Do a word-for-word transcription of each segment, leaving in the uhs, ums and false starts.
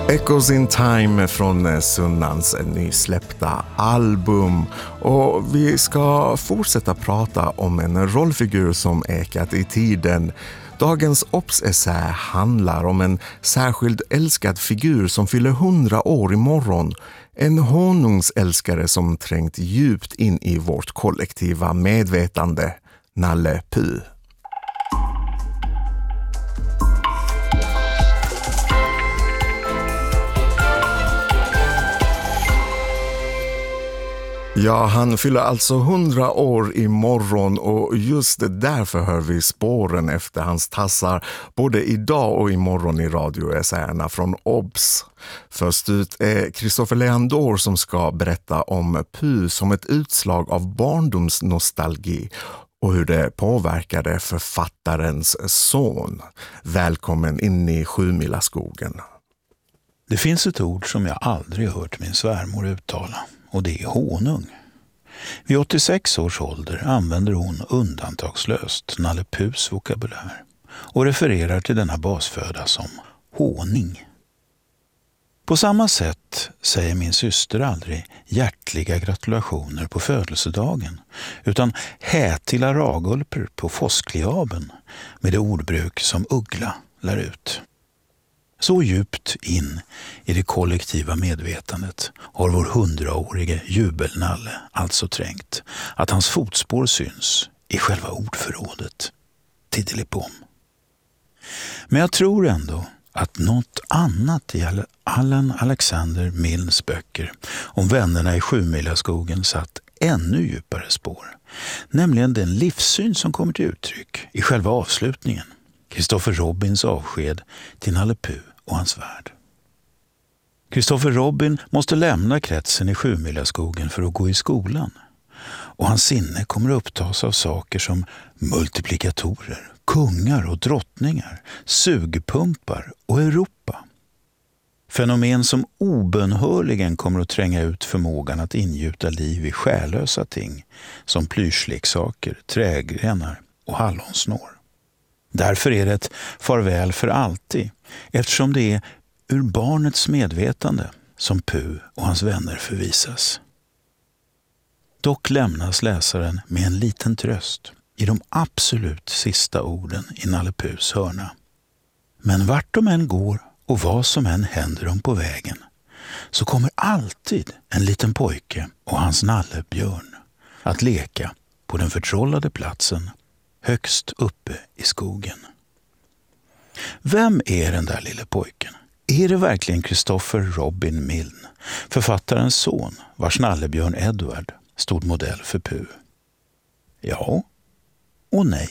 Echoes in Time från Sunnans nysläppta album. Och vi ska fortsätta prata om en rollfigur som ekat i tiden. Dagens Obs-essä handlar om en särskild älskad figur som fyller hundra år imorgon. En honungsälskare som trängt djupt in i vårt kollektiva medvetande. Nalle Puh. Ja, han fyller alltså hundra år imorgon och just därför hör vi spåren efter hans tassar både idag och imorgon i radioessäerna från Obs. Först ut är Christopher Leandor som ska berätta om Puh som ett utslag av barndomsnostalgi och hur det påverkade författarens son. Välkommen in i Sjumilaskogen. Det finns ett ord som jag aldrig hört min svärmor uttala. Och det är honung. Vid åttiosex års ålder använder hon undantagslöst Nalle Puhs vokabulär och refererar till denna basföda som honung. På samma sätt säger min syster aldrig hjärtliga gratulationer på födelsedagen utan hätila ragulper på foskliaben med det ordbruk som Uggla lär ut. Så djupt in i det kollektiva medvetandet har vår hundraårige jubelnalle alltså trängt att hans fotspår syns i själva ordförrådet. Tiddelippom. Men jag tror ändå att något annat i Allan Alexander Milnes böcker om vännerna i Sjumilaskogen satt ännu djupare spår. Nämligen den livssyn som kommer till uttryck i själva avslutningen. Christopher Robins avsked till Nalle Puh och hans värld. Christopher Robin måste lämna kretsen i Sjumilaskogen för att gå i skolan. Och hans sinne kommer att upptas av saker som multiplikatorer, kungar och drottningar, sugpumpar och Europa. Fenomen som obönhörligen kommer att tränga ut förmågan att ingjuta liv i själösa ting som plyschleksaker, trägrenar och hallonsnår. Därför är det ett farväl för alltid, eftersom det är ur barnets medvetande som Puh och hans vänner förvisas. Dock lämnas läsaren med en liten tröst i de absolut sista orden i Nalle Puhs hörna. Men vart de än går och vad som än händer dem på vägen så kommer alltid en liten pojke och hans nalle Björn att leka på den förtrollade platsen högst uppe i skogen. Vem är den där lille pojken? Är det verkligen Christopher Robin Milne, författarens son, vars nallebjörn Edward stod modell för Puh? Ja och nej.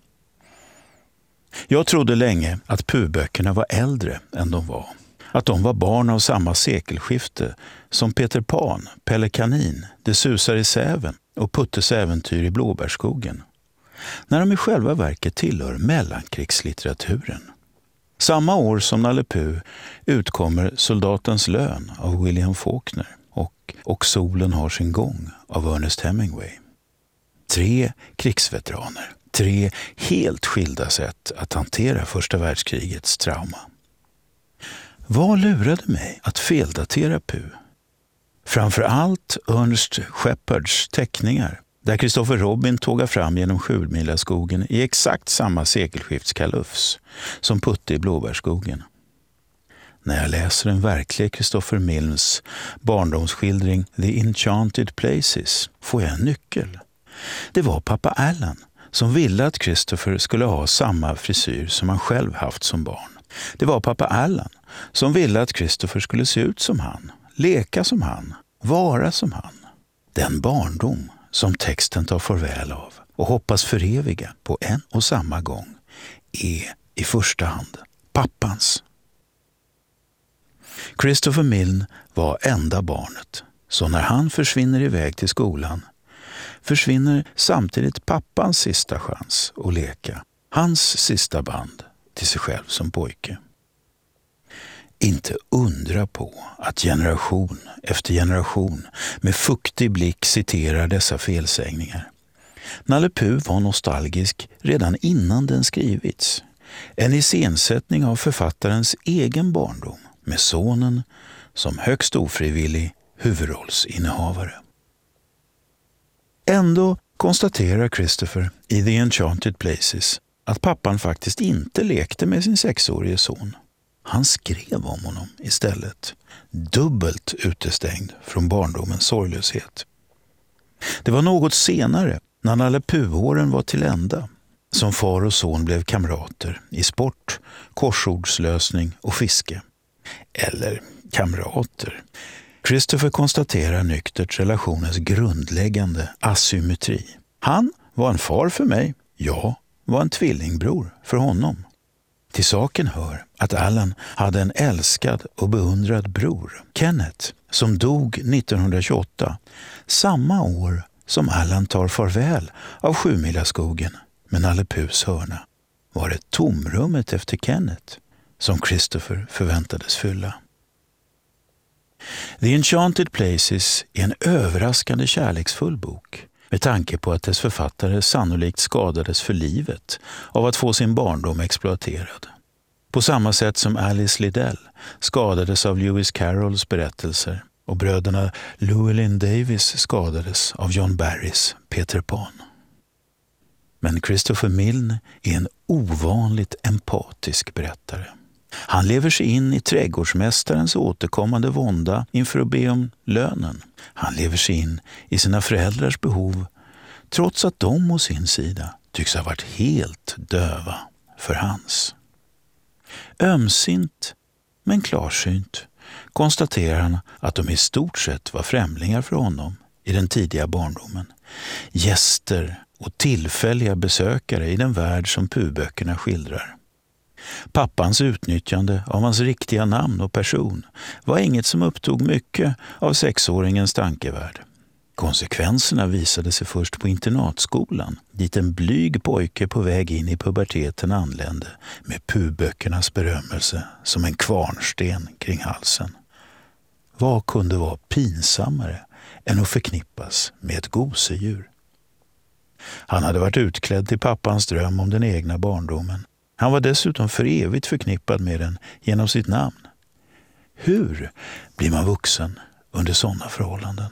Jag trodde länge att Puh-böckerna var äldre än de var. Att de var barn av samma sekelskifte som Peter Pan, Pelle Kanin, Det susar i säven och Puttes äventyr i Blåbärskogen. När de i själva verket tillhör mellankrigslitteraturen. Samma år som Nalle Puh utkommer Soldatens lön av William Faulkner och Och solen har sin gång av Ernest Hemingway. Tre krigsveteraner, tre helt skilda sätt att hantera första världskrigets trauma. Vad lurade mig att feldatera Puh? Framför allt Ernest Shepherds teckningar, där Christopher Robin tågar fram genom Sjumilaskogen i exakt samma sekelskiftskalufs som Putte i Blåbärskogen. När jag läser den verkliga Christopher Milnes barndomsskildring The Enchanted Places får jag en nyckel. Det var pappa Allan som ville att Christopher skulle ha samma frisyr som han själv haft som barn. Det var pappa Allan som ville att Christopher skulle se ut som han, leka som han, vara som han. Den barndom som texten tar farväl av och hoppas föreviga på en och samma gång är i första hand pappans. Christopher Milne var enda barnet, så när han försvinner iväg till skolan försvinner samtidigt pappans sista chans att leka, hans sista band till sig själv som pojke. Inte undra på att generation efter generation med fuktig blick citerar dessa felsägningar. Nalle Puh var nostalgisk redan innan den skrivits. En iscensättning av författarens egen barndom med sonen som högst ofrivillig huvudrollsinnehavare. Ändå konstaterar Christopher i The Enchanted Places att pappan faktiskt inte lekte med sin sexårige son. Han skrev om honom istället, dubbelt utestängd från barndomens sorglöshet. Det var något senare, när Nalle Puh-åren var till ända, som far och son blev kamrater i sport, korsordslösning och fiske. Eller kamrater. Christopher konstaterar nyktert relationens grundläggande asymmetri. Han var en far för mig, jag var en tvillingbror för honom. Till saken hör att Alan hade en älskad och beundrad bror, Kenneth, som dog nittonhundratjugoåtta, samma år som Alan tar farväl av Sjumilaskogen med Nalle Puhs hörna. Var det tomrummet efter Kenneth som Christopher förväntades fylla. The Enchanted Places är en överraskande kärleksfull bok med tanke på att dess författare sannolikt skadades för livet av att få sin barndom exploaterad. På samma sätt som Alice Liddell skadades av Lewis Carrolls berättelser och bröderna Llewellyn Davis skadades av John Barrys Peter Pan. Men Christopher Milne är en ovanligt empatisk berättare. Han lever sig in i trädgårdsmästarens återkommande vånda inför att be om lönen. Han lever sig in i sina föräldrars behov, trots att de å sin sida tycks ha varit helt döva för hans. Ömsint, men klarsynt, konstaterar han att de i stort sett var främlingar för honom i den tidiga barndomen. Gäster och tillfälliga besökare i den värld som Puh-böckerna skildrar. Pappans utnyttjande av hans riktiga namn och person var inget som upptog mycket av sexåringens tankevärld. Konsekvenserna visade sig först på internatskolan, dit en blyg pojke på väg in i puberteten anlände med Puh-böckernas berömmelse som en kvarnsten kring halsen. Vad kunde vara pinsammare än att förknippas med ett gosedjur? Han hade varit utklädd till pappans dröm om den egna barndomen. Han var dessutom för evigt förknippad med den genom sitt namn. Hur blir man vuxen under sådana förhållanden?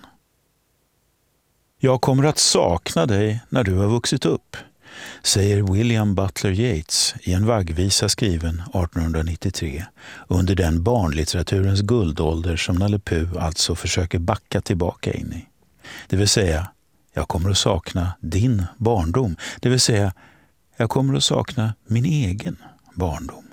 Jag kommer att sakna dig när du har vuxit upp, säger William Butler Yeats i en vaggvisa skriven artonhundranittiotre under den barnlitteraturens guldålder som Nalle Puh alltså försöker backa tillbaka in i. Det vill säga, jag kommer att sakna din barndom. Det vill säga, jag kommer att sakna min egen barndom.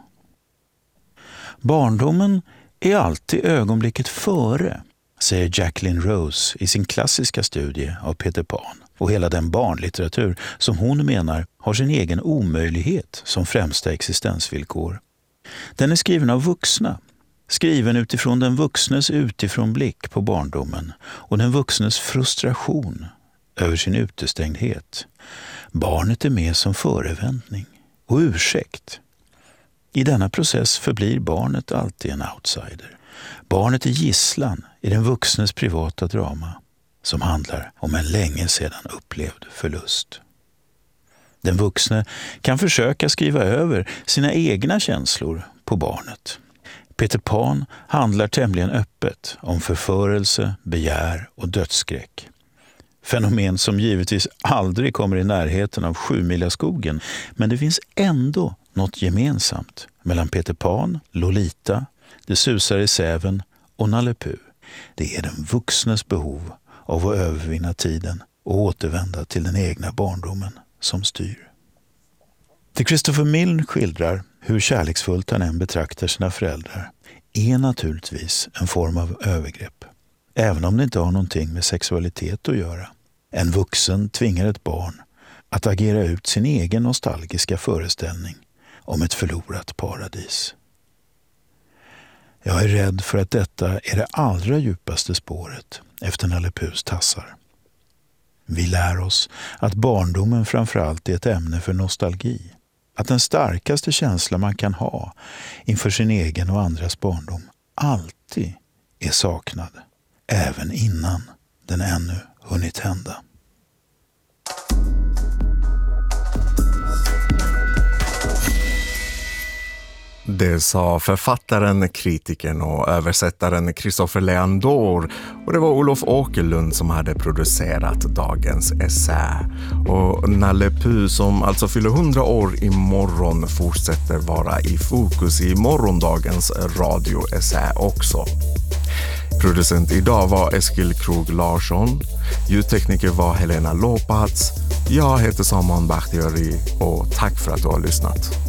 Barndomen är alltid ögonblicket före, säger Jacqueline Rose i sin klassiska studie av Peter Pan och hela den barnlitteratur som hon menar har sin egen omöjlighet som främsta existensvillkor. Den är skriven av vuxna, skriven utifrån den vuxnes utifrånblick på barndomen och den vuxnes frustration över sin utestängdhet. Barnet är med som förevändning och ursäkt. I denna process förblir barnet alltid en outsider. Barnet är gisslan i den vuxnes privata drama som handlar om en länge sedan upplevd förlust. Den vuxne kan försöka skriva över sina egna känslor på barnet. Peter Pan handlar tämligen öppet om förförelse, begär och dödsskräck. Fenomen som givetvis aldrig kommer i närheten av Sjumilaskogen, men det finns ändå något gemensamt mellan Peter Pan, Lolita, Det susar i säven och Nalle Puh. Det är den vuxnes behov av att övervinna tiden och återvända till den egna barndomen som styr. Det Christopher Milne skildrar, hur kärleksfullt han än betraktar sina föräldrar, är naturligtvis en form av övergrepp, även om det inte har någonting med sexualitet att göra. En vuxen tvingar ett barn att agera ut sin egen nostalgiska föreställning om ett förlorat paradis. Jag är rädd för att detta är det allra djupaste spåret efter Nalle Puhs tassar. Vi lär oss att barndomen framförallt är ett ämne för nostalgi. Att den starkaste känsla man kan ha inför sin egen och andras barndom alltid är saknad, även innan den ännu hunnit hända. Det sa författaren, kritikern och översättaren Christopher Leandor, och det var Olof Åkerlund som hade producerat dagens essä. Och Nalle Puh, som alltså fyller hundra år imorgon, fortsätter vara i fokus i morgondagens radioessä också. Producent idag var Eskil Krog Larsson, ljudtekniker var Helena Lopatz, jag heter Saman Bakhtiari och tack för att du har lyssnat.